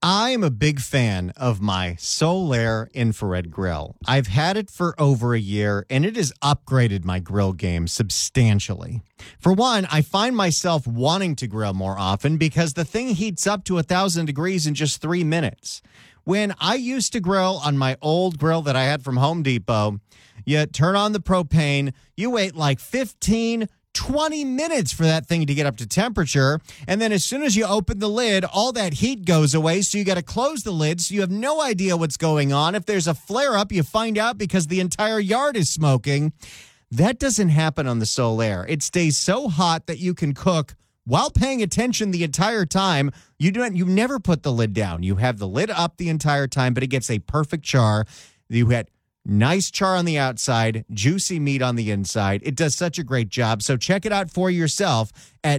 I'm a big fan of my Solaire infrared grill. I've had it for over a year, and it has upgraded my grill game substantially. For one, I find myself wanting to grill more often because the thing heats up to 1,000 degrees in just 3 minutes. When I used to grill on my old grill that I had from Home Depot, you turn on the propane, you wait like 20 minutes for that thing to get up to temperature. And then as soon as you open the lid, all that heat goes away. So you got to close the lid. So you have no idea what's going on. If there's a flare up, you find out because the entire yard is smoking. That doesn't happen on the Solaire. It stays so hot that you can cook while paying attention the entire time. You never put the lid down. You have the lid up the entire time, but it gets a perfect char. You had nice char on the outside, juicy meat on the inside. It does such a great job. So check it out for yourself at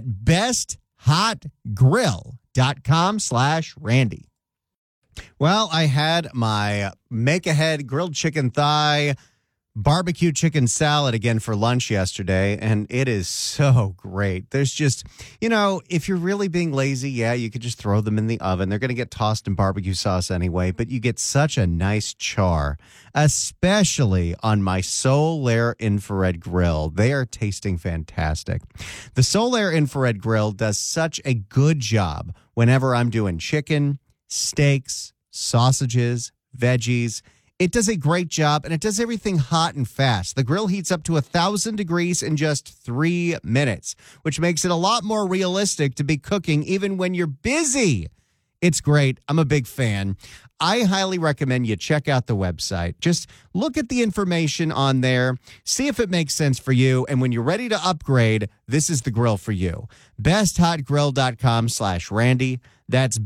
besthotgrill.com/Randy. Well, I had my make-ahead grilled chicken thigh barbecue chicken salad again for lunch yesterday, and it is so great. There's just, if you're really being lazy, yeah, you could just throw them in the oven. They're going to get tossed in barbecue sauce anyway, but you get such a nice char, especially on my Solaire infrared grill. They are tasting fantastic. The Solaire infrared grill does such a good job whenever I'm doing chicken, steaks, sausages, veggies. It does a great job, and it does everything hot and fast. The grill heats up to 1,000 degrees in just 3 minutes, which makes it a lot more realistic to be cooking even when you're busy. It's great. I'm a big fan. I highly recommend you check out the website. Just look at the information on there, see if it makes sense for you, and when you're ready to upgrade, this is the grill for you. besthotgrill.com/Randy. That's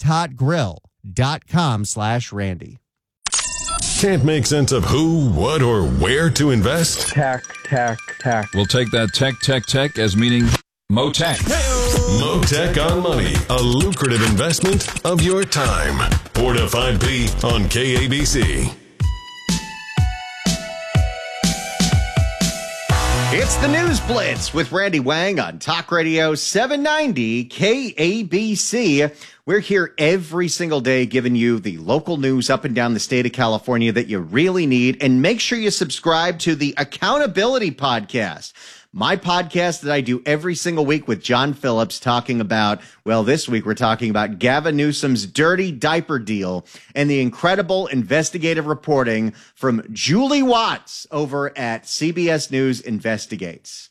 besthotgrill.com/Randy. Can't make sense of who, what, or where to invest? Tech. We'll take that tech as meaning Motech. Motech on Money, a lucrative investment of your time. 4 to 5 p on KABC. It's the News Blitz with Randy Wang on Talk Radio 790 KABC. We're here every single day giving you the local news up and down the state of California that you really need. And make sure you subscribe to the Accountability Podcast, my podcast that I do every single week with John Phillips, talking about, well, this week we're talking about Gavin Newsom's dirty diaper deal and the incredible investigative reporting from Julie Watts over at CBS News Investigates.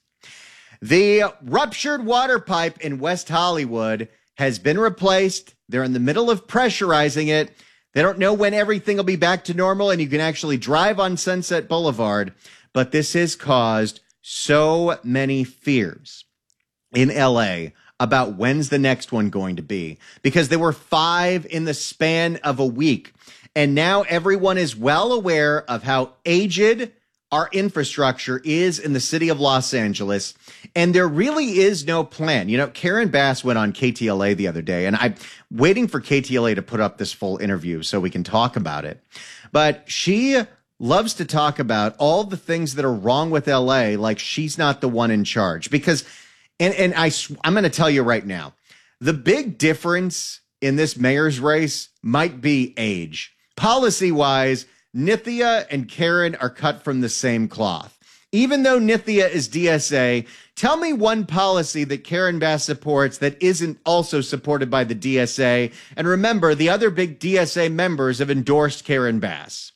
The ruptured water pipe in West Hollywood has been replaced. They're in the middle of pressurizing it. They don't know when everything will be back to normal and you can actually drive on Sunset Boulevard. But this has caused so many fears in LA about when's the next one going to be, because there were 5 in the span of a week. And now everyone is well aware of how aged our infrastructure is in the city of Los Angeles, and there really is no plan. Karen Bass went on KTLA the other day, and I'm waiting for KTLA to put up this full interview so we can talk about it. But she loves to talk about all the things that are wrong with LA, like she's not the one in charge. Because, I'm going to tell you right now, the big difference in this mayor's race might be age. Policy-wise, Nithya and Karen are cut from the same cloth. Even though Nithya is DSA, tell me one policy that Karen Bass supports that isn't also supported by the DSA. And remember, the other big DSA members have endorsed Karen Bass.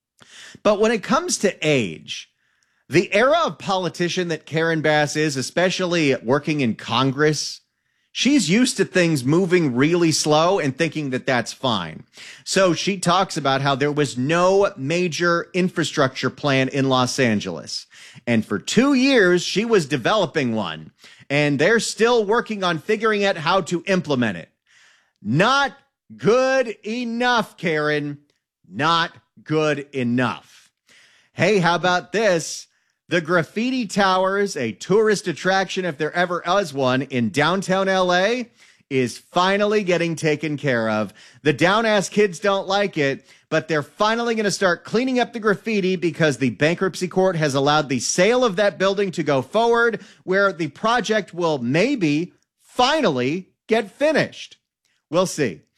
But when it comes to age, the era of politician that Karen Bass is, especially working in Congress, she's used to things moving really slow and thinking that that's fine. So she talks about how there was no major infrastructure plan in Los Angeles. And for 2 years, she was developing one. And they're still working on figuring out how to implement it. Not good enough, Karen. Not good enough. Hey, how about this? The Graffiti Towers, a tourist attraction if there ever was one in downtown LA, is finally getting taken care of. The down-ass kids don't like it, but they're finally going to start cleaning up the graffiti because the bankruptcy court has allowed the sale of that building to go forward, where the project will maybe finally get finished. We'll see.